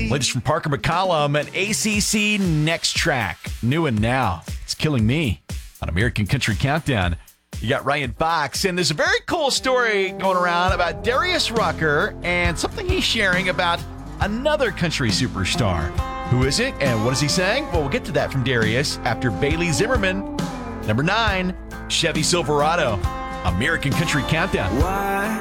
Latest from Parker McCollum and ACC Next Track. New and now. It's killing me on American Country Countdown. You got Ryan Fox, and there's a very cool story going around about Darius Rucker and something he's sharing about another country superstar. Who is it, and what is he saying? Well, we'll get to that from Darius after Bailey Zimmerman. Number 9, Chevy Silverado. American Country Countdown. Why